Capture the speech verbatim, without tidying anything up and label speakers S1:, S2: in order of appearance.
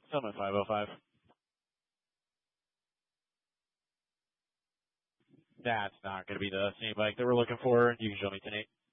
S1: Summit five oh five. That's not going to be the same bike that we're looking for. You can show me tonight.